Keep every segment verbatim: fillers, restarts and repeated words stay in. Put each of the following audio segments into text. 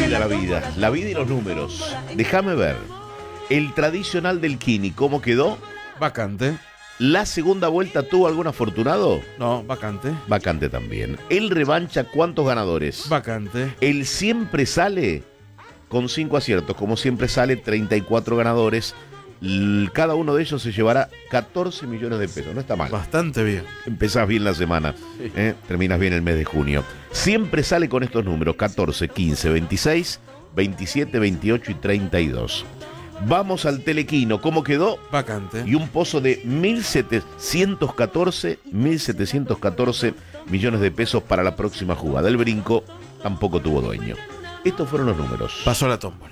vida, la vida. La vida y los números. Déjame ver. El tradicional del Kini, ¿cómo quedó? Vacante. ¿La segunda vuelta tuvo algún afortunado? No, vacante. Vacante también. ¿El revancha cuántos ganadores? Vacante. El siempre sale con cinco aciertos. Como siempre sale, treinta y cuatro ganadores. L- Cada uno de ellos se llevará catorce millones de pesos. No está mal. Bastante bien. Empezás bien la semana, Sí. ¿eh? Terminas bien el mes de junio. Siempre sale con estos números: catorce, quince, veintiséis, veintisiete, veintiocho y treinta y dos. Vamos al telequino. ¿Cómo quedó? Vacante. Y un pozo de mil setecientos catorce millones de pesos para la próxima jugada. El brinco tampoco tuvo dueño. Estos fueron los números. Pasó la tómbola.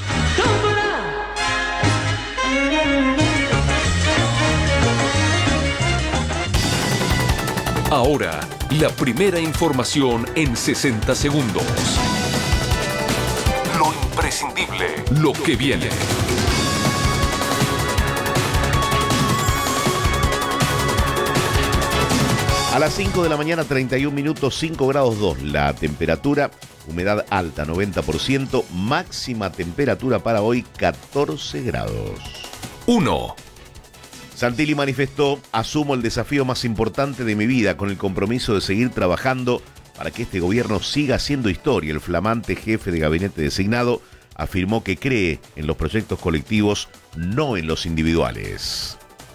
Ahora, la primera información en sesenta segundos. Lo imprescindible, lo que viene. A las cinco de la mañana, treinta y un minutos, cinco grados dos la temperatura, humedad alta, noventa por ciento, máxima temperatura para hoy, catorce grados. uno. Santilli manifestó: asumo el desafío más importante de mi vida con el compromiso de seguir trabajando para que este gobierno siga haciendo historia. El flamante jefe de gabinete designado afirmó que cree en los proyectos colectivos, no en los individuales.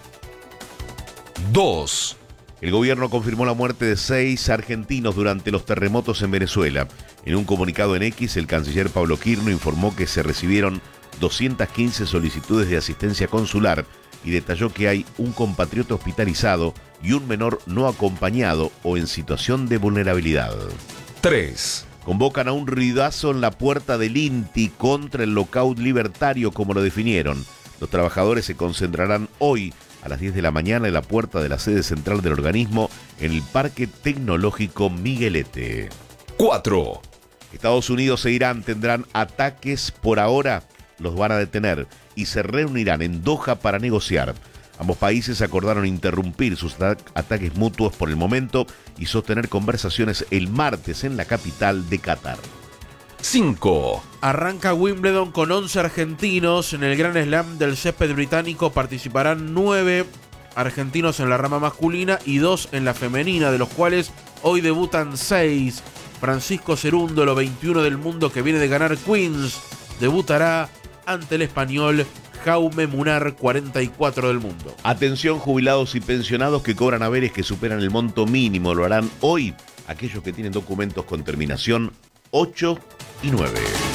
dos. El gobierno confirmó la muerte de seis argentinos durante los terremotos en Venezuela. En un comunicado en X, el canciller Pablo Quirno informó que se recibieron doscientas quince solicitudes de asistencia consular y detalló que hay un compatriota hospitalizado y un menor no acompañado o en situación de vulnerabilidad. tres. Convocan a un ruidazo en la puerta del INTI contra el lockout libertario, como lo definieron. Los trabajadores se concentrarán hoy a las diez de la mañana en la puerta de la sede central del organismo en el Parque Tecnológico Miguelete. cuatro. Estados Unidos e Irán tendrán ataques. Por ahora los van a detener y se reunirán en Doha para negociar. Ambos países acordaron interrumpir sus ata- ataques mutuos por el momento y sostener conversaciones el martes en la capital de Qatar. cinco. Arranca Wimbledon con once argentinos. En el Grand Slam del césped británico participarán nueve argentinos en la rama masculina y dos en la femenina, de los cuales hoy debutan seis. Francisco Cerúndolo, veintiuno del mundo, que viene de ganar Queens, debutará ante el español Jaume Munar, cuarenta y cuatro del mundo. Atención, jubilados y pensionados que cobran haberes que superan el monto mínimo. Lo harán hoy aquellos que tienen documentos con terminación ocho y nueve.